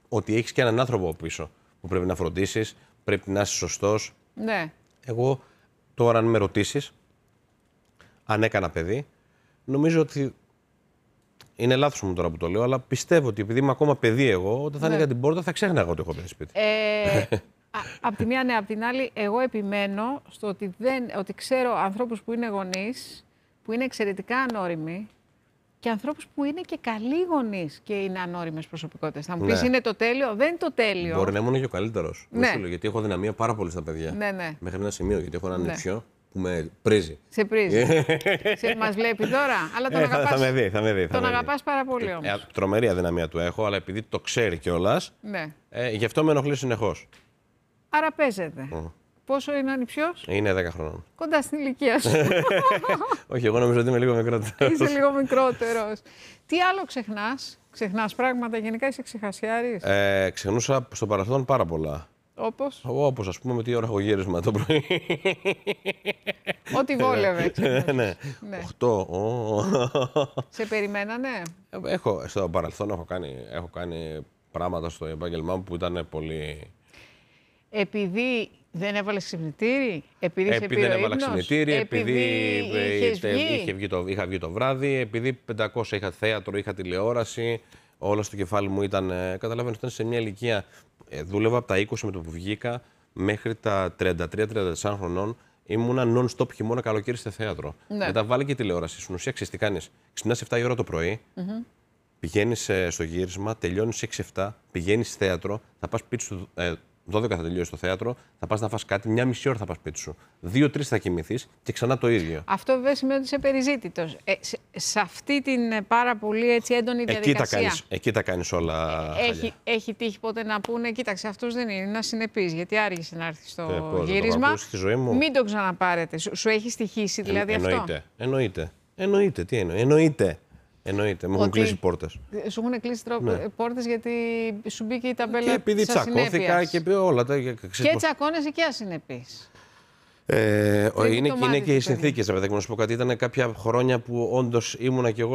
ότι έχεις και έναν άνθρωπο πίσω που πρέπει να φροντίσεις, πρέπει να είσαι σωστός. Ναι. Εγώ τώρα, αν με ρωτήσεις, αν έκανα παιδί, νομίζω ότι. Είναι λάθος μου τώρα που το λέω, αλλά πιστεύω ότι επειδή είμαι ακόμα παιδί εγώ, όταν θα Ναι. ανοίγα την πόρτα θα ξέχναγα ότι έχω παιδί σπίτι. Απ' τη μία, ναι, απ' την άλλη, εγώ επιμένω στο ότι ξέρω ανθρώπους που είναι γονείς, που είναι εξαιρετικά ανώριμοι και ανθρώπους που είναι και καλοί γονείς και είναι ανώριμες προσωπικότητες. Θα μου πεις, Ναι. είναι το τέλειο? Δεν είναι το τέλειο. Μπορεί να ήμουν και ο καλύτερος. Ναι. Γιατί έχω δυναμία πάρα πολύ στα παιδιά. Ναι, ναι. Μέχρι ένα σημείο, γιατί έχω έναν Ναι. νηψιό που με πρίζει. Σε πρίζει. Μας βλέπει τώρα, αλλά τον αγαπάς. Θα με δει, θα με δει. Τον αγαπάς πάρα πολύ όμως. Τρομερή αδυναμία του έχω, αλλά επειδή το ξέρει κιόλας, Ναι. γι' αυτό με ενοχλεί συνεχώς. Άρα παίζεται. Πόσο είναι ο ανιψιός? Είναι 10 χρονών. Κοντά στην ηλικία σου. Όχι, εγώ νομίζω ότι είμαι λίγο μικρότερος. Είσαι λίγο μικρότερος. Τι άλλο ξεχνάς? Ξεχνάς πράγματα, γενικά είσαι ξεχασιάρης. Ξεχνούσα στο παρελθόν πάρα πολλά. Όπως? Όπως ας πούμε με τι ώρα έχω γύρισμα το πρωί. Ό,τι βόλευε. Ναι. Ναι. 8. Σε περιμένανε? Στο παρελθόν έχω κάνει πράγματα στο επάγγελμά μου που ήταν πολύ. Επειδή δεν έβαλες ξυπνητήρι, επειδή σε πήρε δεν ο έβαλα ύπνος, ξυπνητήρι, επειδή είχες βγει. είχα βγει το βράδυ, επειδή 500 είχα θέατρο, είχα τηλεόραση, όλο στο κεφάλι μου ήταν. Καταλαβαίνω, ήταν σε μια ηλικία. Δούλευα από τα 20 με το που βγήκα μέχρι τα 33-34 χρονών. Ήμουνα non-stop χειμώνα καλοκαίρι στο θέατρο. Ναι. Μετά βάλει και τηλεόραση. Στην ουσία, ξέρεις τι κάνεις? Ξυπνάς 7 η ώρα το πρωί, πηγαίνεις στο γύρισμα, τελειώνεις 6-7, πηγαίνεις θέατρο, θα πας σπίτι σου 12 θα τελειώσει το θέατρο, θα πας να φας κάτι, μια μισή ώρα θα πας σπίτι σου. 2-3 θα κοιμηθείς και ξανά το ίδιο. Αυτό βέβαια σημαίνει ότι είσαι περιζήτητος. Σε αυτή την πάρα πολύ έτσι έντονη διαδικασία. Εκεί τα κάνεις όλα. Έχει τύχει ποτέ να πούνε, κοίταξε, αυτός δεν είναι συνεπής, γιατί άργησε να έρθει στο πώς, γύρισμα. το ακούσεις στη ζωή μου? Μην το ξαναπάρετε. Σου έχει στοιχήσει δηλαδή αυτό? Εννοείται. Τι εννοείται? Εννοείται. Μου έχουν κλείσει πόρτες. Σου έχουν κλείσει πόρτες γιατί σου μπήκε η ταμπέλα Και επειδή της τσακώθηκα ασυνέπειας. και όλα τα. Και τσακώνεσαι και ασυνεπής. Είναι και οι συνθήκες, βέβαια. Να σου πω κάτι. Ήταν κάποια χρόνια που όντως ήμουνα κι εγώ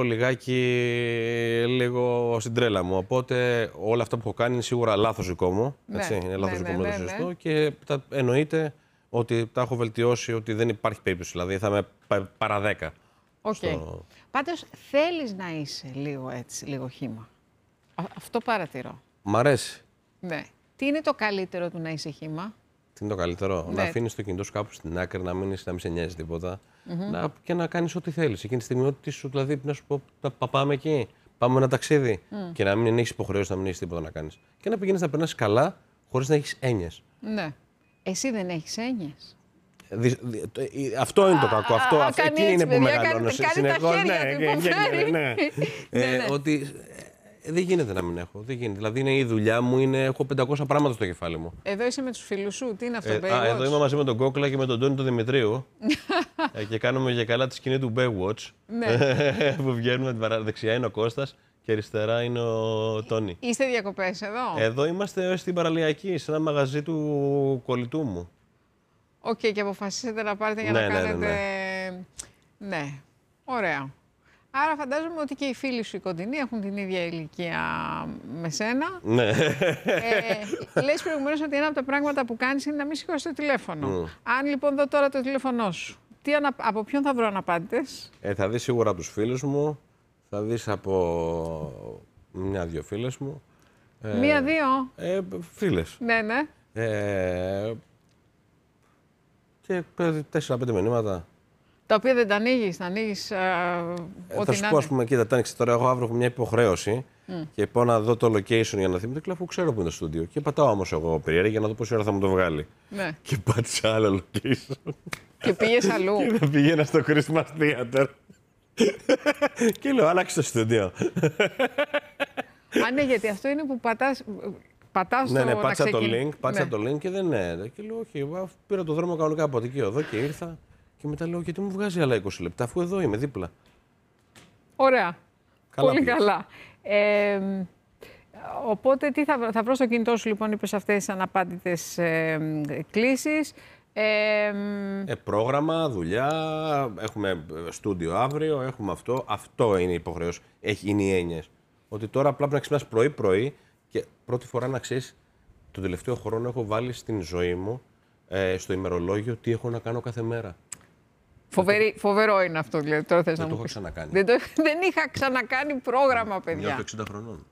λίγο στην τρέλα μου. Οπότε όλα αυτά που έχω κάνει είναι σίγουρα λάθος δικό μου. Έτσι, είναι λάθος δικό μου, δεν είναι σωστό. Και εννοείται ότι τα έχω βελτιώσει, ότι δεν υπάρχει περίπτωση. Δηλαδή θα με παρά 10. Πάντως θέλεις να είσαι λίγο χύμα. Αυτό παρατηρώ. Μ' αρέσει. Ναι. Τι είναι το καλύτερο του να είσαι χύμα? Τι είναι το καλύτερο? Ναι. Να αφήνεις το κινητό σου κάπου στην άκρη, να μην σε νοιάζει τίποτα και να κάνεις ό,τι θέλεις. Εκείνη τη στιγμή, ό,τι σου, δηλαδή, να σου πω, πάμε εκεί, πάμε ένα ταξίδι και να μην έχεις υποχρεώσει, να μην έχεις τίποτα να κάνεις. Και να πηγαίνεις να περνάς καλά, χωρίς να έχεις έννοιες. Ναι. Εσύ δεν έχεις έννοιες? Αυτό είναι το κακό. Εκεί είναι που μεγαλώνω. Ναι. Ότι δεν γίνεται να μην έχω. Δεν γίνεται. Δηλαδή είναι η δουλειά μου, έχω 500 πράγματα στο κεφάλι μου. Εδώ είσαι με τους φίλους σου. Τι είναι αυτό, εδώ είμαι μαζί με τον Κόκλα και με τον Τόνι τον Δημητρίου. Και κάνουμε για καλά τη σκηνή του Baywatch. Που βγαίνουμε, δεξιά είναι ο Κώστας και αριστερά είναι ο Τόνι. Είστε διακοπές εδώ? Εδώ είμαστε στην Παραλιακή, σε ένα μαγαζί του κολλητού μου. Οκ, και αποφασίσετε να πάρετε για να κάνετε. Ναι, ωραία. Άρα φαντάζομαι ότι και οι φίλοι σου οι κοντινοί έχουν την ίδια ηλικία με σένα. Ναι. Λες προηγουμένως ότι ένα από τα πράγματα που κάνεις είναι να μην σηκώσεις το τηλέφωνο. Αν λοιπόν δω τώρα το τηλέφωνό σου, από ποιον θα βρω αναπάντητες? Θα δεις σίγουρα από τους φίλους μου, θα δεις από μια-δυο φίλες μου. Μία-δύο? Φίλες. Ναι, ναι. Και 4-5 μηνύματα. Τα οποία δεν τα ανοίγεις, τα ανοίγεις ό,τι θα σου πω, ας πούμε, κοίτα, τα άνοιξε τώρα. Εγώ αύριο έχω μια υποχρέωση και πάω να δω το location για να θυμηθώ. Και αφού ξέρω που είναι το στούντιο. Και πατάω όμως εγώ περίεργα για να δω πόση ώρα θα μου το βγάλει. Ναι. Και πάτησα άλλο location. Και πήγες αλλού. Και δεν πήγαινα στο Christmas Theater. Και λέω, άλλαξε το στούντιο. Ναι, γιατί αυτό είναι που πατάς Ναι, πάτησα το link και δεν είναι. Και λέω, όχι, πήρα το δρόμο κανονικά από εκεί εδώ και ήρθα. Και μετά λέω, γιατί μου βγάζει άλλα 20 λεπτά, αφού εδώ είμαι δίπλα. Ωραία. Πολύ πήγες. καλά. Οπότε, τι θα βρω στο κινητό σου, λοιπόν, είπες αυτές τις αναπάντητες κλήσεις. Πρόγραμμα, δουλειά, έχουμε στούντιο αύριο, έχουμε αυτό. Αυτό είναι η υποχρέωση. Είναι οι έννοιες. Ότι τώρα απλά πρέπει να ξυπνάς πρωί-πρωί Και πρώτη φορά να ξέρεις, τον τελευταίο χρόνο έχω βάλει στην ζωή μου στο ημερολόγιο τι έχω να κάνω κάθε μέρα. Φοβερό είναι αυτό, δηλαδή. Τώρα θες Δεν να το μου έχω πεις. ξανακάνει. Δεν είχα ξανακάνει πρόγραμμα, παιδιά. Νιώθω 60 χρονών.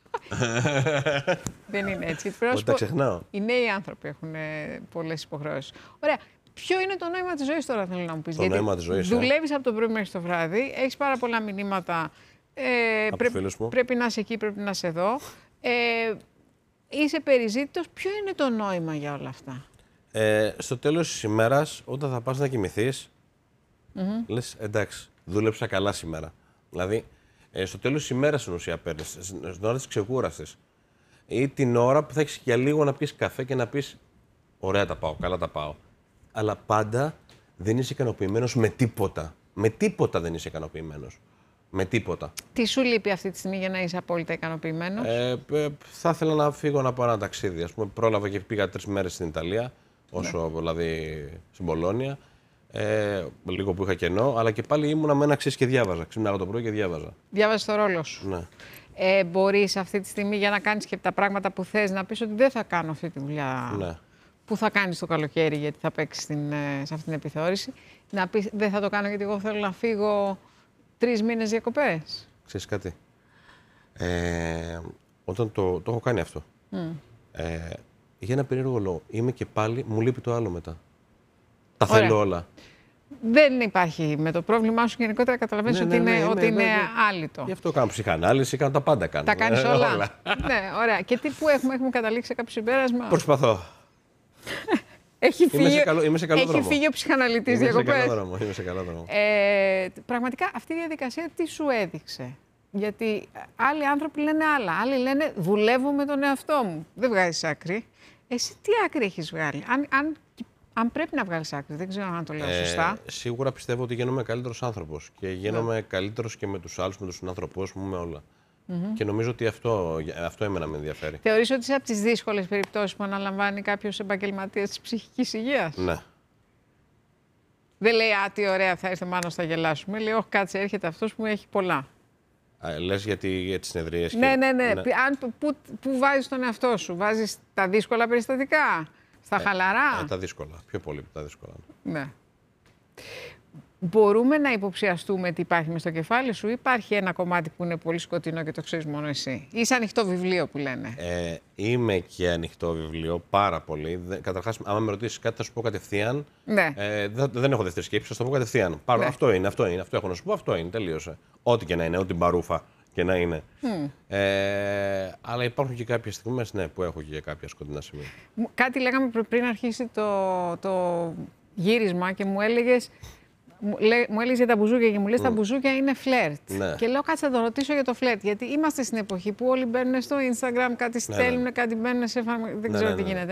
Δεν είναι έτσι. Πρέπει να σου Τα πω, ξεχνάω. οι νέοι άνθρωποι έχουν πολλές υποχρεώσεις. Ωραία. Ποιο είναι το νόημα της ζωής τώρα, θέλω να μου πεις. Το νόημα της ζωής, δουλεύεις από το πρωί μέχρι το βράδυ, έχεις πάρα πολλά μηνύματα. φίλους μου. Πρέπει να είσαι εκεί, πρέπει να είσαι εδώ. Είσαι περιζήτητος. Ποιο είναι το νόημα για όλα αυτά? Στο τέλος της ημέρας, όταν θα πας να κοιμηθείς, λες εντάξει, δούλεψα καλά σήμερα. Δηλαδή, στο τέλος της ημέρας στην ουσία παίρνεις, στην ώρα της ξεκούρασης. Ή την ώρα που θα έχεις για λίγο να πεις καφέ και να πεις ωραία τα πάω, καλά τα πάω. Αλλά πάντα δεν είσαι ικανοποιημένος με τίποτα. Με τίποτα δεν είσαι ικανοποιημένος. Με τίποτα. Τι σου λείπει αυτή τη στιγμή για να είσαι απόλυτα ικανοποιημένος? Θα ήθελα να φύγω να πάω ένα ταξίδι. Ας πούμε, πρόλαβα και πήγα 3 μέρες στην Ιταλία, όσο δηλαδή στην Πολόνια. Λίγο που είχα κενό, αλλά και πάλι ήμουνα με ένα και διάβαζα. Ξύπναγα το πρωί και διάβαζα. Διάβαζες το ρόλο σου. Ναι. Μπορείς αυτή τη στιγμή για να κάνεις και τα πράγματα που θες να πεις ότι δεν θα κάνω αυτή τη δουλειά Ναι. που θα κάνεις το καλοκαίρι γιατί θα παίξεις σε αυτή την επιθεώρηση. Να πεις δεν θα το κάνω γιατί εγώ θέλω να φύγω 3 μήνες διακοπές. Ξέρεις κάτι. Όταν το έχω κάνει αυτό. Για ένα περίεργο λόγο. Είμαι και πάλι, μου λείπει το άλλο μετά. Τα Ωραία. θέλω όλα. Δεν υπάρχει με το πρόβλημά σου γενικότερα. Καταλαβαίνεις ότι είναι άλυτο. Γι' αυτό κάνω ψυχανάλυση, κάνω τα πάντα. Τα κάνεις όλα. Ναι, ωραία. Και τι που έχουμε καταλήξει σε κάποιο συμπέρασμα? Προσπαθώ. Έχει φύγει, είμαι σε καλό δρόμο. Έχει φύγει ο ψυχαναλυτής διακοπές. Είμαι σε καλό δρόμο. Πραγματικά αυτή η διαδικασία τι σου έδειξε? Γιατί άλλοι άνθρωποι λένε άλλα. Άλλοι λένε δουλεύω με τον εαυτό μου. Δεν βγάζεις άκρη. Εσύ τι άκρη έχεις βγάλει? Αν πρέπει να βγάλεις άκρη, δεν ξέρω αν το λέω σωστά. Σίγουρα πιστεύω ότι γίνομαι καλύτερος άνθρωπος και γίνομαι καλύτερος και με τους άλλους, με τους συνανθρωπούς μου, με όλα. Και νομίζω ότι αυτό εμένα με ενδιαφέρει. Θεωρείς ότι είσαι από τις δύσκολες περιπτώσεις που αναλαμβάνει κάποιος επαγγελματίας της ψυχικής υγείας? Ναι. Δεν λέει «Α, τι ωραία, θα έρθει μάλλον θα γελάσουμε». Λέει «Όχι, κάτσε, έρχεται αυτός που έχει πολλά». Λες για τις συνεδρίες. Ναι. Πού βάζεις τον εαυτό σου? Βάζεις τα δύσκολα περιστατικά? Στα χαλαρά? Τα δύσκολα. Πιο πολύ τα δύσκολα. Ναι. Μπορούμε να υποψιαστούμε τι υπάρχει μες στο κεφάλι σου? Υπάρχει ένα κομμάτι που είναι πολύ σκοτεινό και το ξέρεις μόνο εσύ? Είσαι ανοιχτό βιβλίο που λένε? Είμαι και ανοιχτό βιβλίο, πάρα πολύ. Καταρχάς, άμα με ρωτήσεις κάτι θα σου πω κατευθείαν. Ναι. Δεν έχω δεύτερη σκέψη, θα σου το πω κατευθείαν. Ναι. Αυτό είναι. Αυτό έχω να σου πω, αυτό είναι. Τελείωσε. Ό,τι και να είναι, ό,τι μπαρούφα και να είναι. Αλλά υπάρχουν και κάποιες στιγμές που έχω και κάποια σκοτεινά σημεία. Κάτι λέγαμε πριν αρχίσει το γύρισμα και μου έλεγες. Μου έλεγε για τα μπουζούκια και μου λες τα μπουζούκια είναι φλερτ. Ναι. Και λέω κάτσε να το ρωτήσω για το φλερτ. Γιατί είμαστε στην εποχή που όλοι μπαίνουν στο Instagram, κάτι στέλνουν, κάτι μπαίνουν σε δεν ξέρω τι γίνεται.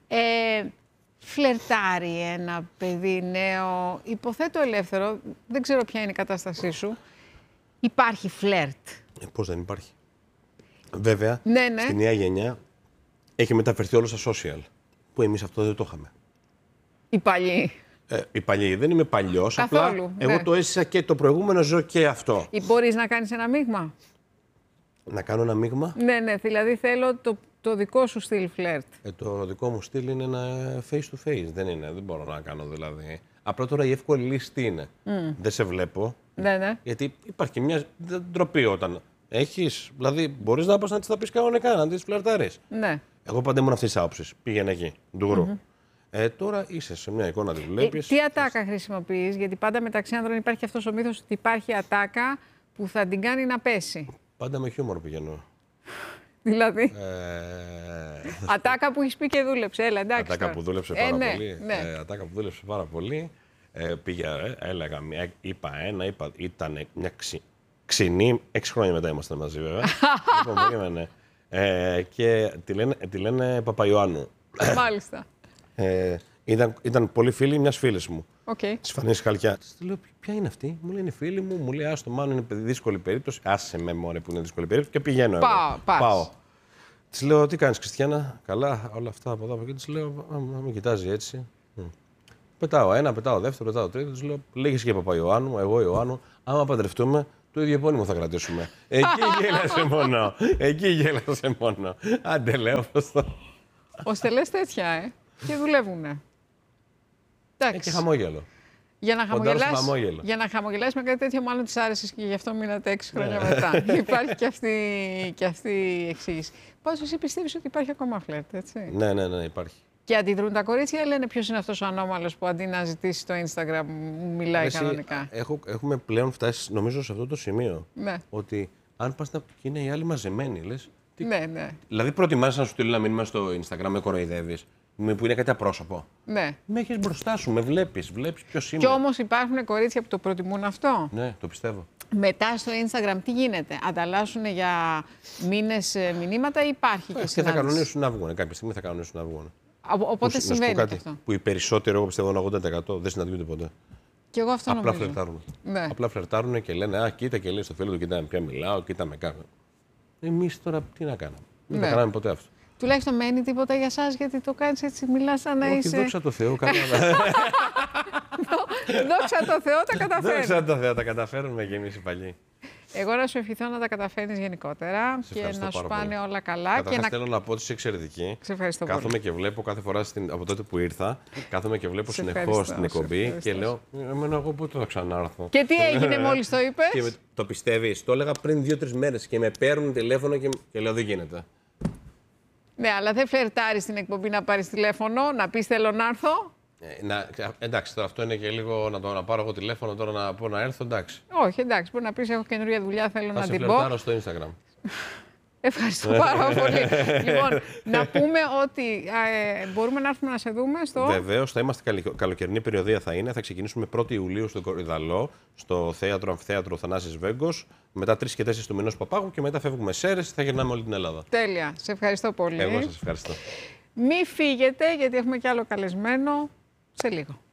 Φλερτάρει ένα παιδί νέο, υποθέτω ελεύθερο, δεν ξέρω ποια είναι η κατάστασή σου. Υπάρχει φλερτ? Πώς δεν υπάρχει? Βέβαια, στη νέα γενιά έχει μεταφερθεί όλο στα social. Που εμείς αυτό δεν το είχαμε. Οι παλιοί. Οι παλιοί. Δεν είμαι παλιός. Απλά εγώ το έζησα και το προηγούμενο, ζω και αυτό. Μπορείς να κάνεις ένα μείγμα? Να κάνω ένα μείγμα? Ναι. Δηλαδή θέλω το δικό σου στυλ φλερτ. Το δικό μου στυλ είναι ένα face to face. Δεν μπορώ να κάνω δηλαδή. Απλά τώρα η εύκολη λύση τι είναι? Δεν σε βλέπω. Ναι. Γιατί υπάρχει και μια ντροπή όταν έχεις. Δηλαδή μπορείς να πας να της τα πεις κανονικά, να της φλερτάρεις. Ναι. Εγώ πάντα ήμουν αυτής της άποψης. Πήγαινε εκεί. Ντουγρού. Τώρα είσαι σε μια εικόνα, τη βλέπεις. Τι ατάκα χρησιμοποιείς? Γιατί πάντα μεταξύ άνδρων υπάρχει αυτός ο μύθος ότι υπάρχει ατάκα που θα την κάνει να πέσει. Πάντα με χιούμορ πηγαίνω. Δηλαδή. Ατάκα που έχεις πει και δούλεψε. Έλα, εντάξει. Ατάκα που δούλεψε πάρα πολύ. Ναι. Ατάκα που δούλεψε πάρα πολύ. Έλεγα, ήταν μια ξινή. 6 χρόνια μετά ήμασταν μαζί, βέβαια. Λοιπόν, και τη λένε Παπαϊωάννου. Μάλιστα. Ήταν πολύ φίλη μιας φίλης μου. Της Φανής Χαλκιά. Της λέω, ποια είναι αυτή? Μου λέει, είναι φίλη μου. Μου λέει, άστο, μάλλον είναι δύσκολη περίπτωση. Άσε με μόνε που είναι δύσκολη περίπτωση και πηγαίνω. Πάω. Της λέω, τι κάνεις, Χριστιανά? Καλά, όλα αυτά από εδώ από εκεί. Της λέω, με κοιτάζει έτσι. Πετάω ένα, πετάω δεύτερο, πετάω τρίτο. Της λέω, λέγεις και Παπαϊωάννου, εγώ Ιωάννου. Άμα παντρευτούμε, Το ίδιο επώνυμο θα κρατήσουμε. Εκεί γέλασε μόνο. Εκεί γέλασε μόνο. Άντε, λέω πως το. Ο Στελές τέτοια, και δουλεύουνε. Και χαμόγελο. Για χαμόγελο. να χαμογελάσει με κάτι τέτοιο, μάλλον της άρεσε και γι' αυτό μείνατε 6 χρόνια μετά. Υπάρχει και αυτή η εξήγηση. Πάντως, εσύ πιστεύεις ότι υπάρχει ακόμα φλερτ, έτσι? Ναι, υπάρχει. Και αντιδρούν τα κορίτσια, λένε ποιος είναι αυτός ο ανώμαλος που αντί να ζητήσει στο Instagram μιλάει κανονικά. Έχουμε πλέον φτάσει, νομίζω, σε αυτό το σημείο. Ναι. Ότι αν πας και είναι οι άλλοι μαζεμένοι, λες. Ναι. Δηλαδή, προτιμάς να σου στείλω ένα μήνυμα στο Instagram, με κοροϊδεύεις, που είναι κάτι απρόσωπο. Ναι. Με έχεις μπροστά σου, με βλέπεις ποιος είμαι. Κι όμως υπάρχουν κορίτσια που το προτιμούν αυτό. Ναι, το πιστεύω. Μετά στο Instagram τι γίνεται, ανταλλάσσουν για μήνες μηνύματα ή υπάρχει και συνάντηση? Και θα κανονίσουν να βγουν. Κάποια στιγμή θα κανονίσουν να βγουν. Οπότε συμβαίνει και αυτό. Που οι περισσότεροι, εγώ πιστεύω, 80% δεν συναντιούνται ποτέ. Και εγώ αυτό Απλά νομίζω. φλερτάρουν. Ναι. Απλά φλερτάρουν και λένε Α, κοίτα και λέει στο φίλο του, κοίτα με ποια μιλάω, κοίτα με κάνω. Εμείς τώρα τι να κάναμε. Δεν τα κάναμε ποτέ αυτό. Τουλάχιστον μένει τίποτα για σας, γιατί το κάνεις έτσι, μιλάς σαν να είσαι. Δόξα τω Θεώ, καλά. Δόξα τω Θεώ, τα καταφέρνουμε. Δόξα τω Θεώ, τα καταφέρνουμε και εμείς οι παλιοί. Εγώ να σου ευχηθώ να τα καταφέρνεις γενικότερα και να σου πάνε όλα καλά. Καταρχάς θέλω να πω ότι είσαι εξαιρετική. Σε ευχαριστώ πολύ. Κάθομαι και βλέπω κάθε φορά από τότε που ήρθα, κάθομαι και βλέπω συνεχώς την εκπομπή και λέω εμένα εγώ πότε θα ξανάρθω. Και τι έγινε μόλις το είπες? Και το πιστεύεις, το έλεγα πριν 2-3 μέρες και με παίρνουν τηλέφωνο και λέω δεν γίνεται. Ναι, αλλά δεν φλερτάρεις στην εκπομπή να πάρεις τηλέφωνο, να πεις θέλω να έρθω. Εντάξει, τώρα αυτό είναι και λίγο να πάρω εγώ τηλέφωνο τώρα να πω να έρθω, εντάξει. Όχι, εντάξει, μπορεί να πεις έχω καινούργια δουλειά, θέλω να την πω. Θα σε φλερτάρω στο Instagram. Ευχαριστώ πάρα πολύ. Λοιπόν, να πούμε ότι μπορούμε να έρθουμε να σε δούμε στο. Βεβαίως, θα είμαστε καλοκαιρινή περιοδία θα είναι. Θα ξεκινήσουμε 1η Ιουλίου στο Κορυδαλό, στο αμφιθέατρο Θανάσης Βέγκος. Μετά 3 και 4 του μηνός Παπάγου και μετά φεύγουμε Σέρρες, θα γυρνάμε όλη την Ελλάδα. Τέλεια. Σε ευχαριστώ πολύ. Εγώ σας ευχαριστώ. Μη φύγετε, γιατί έχουμε κι άλλο καλεσμένο σε λίγο.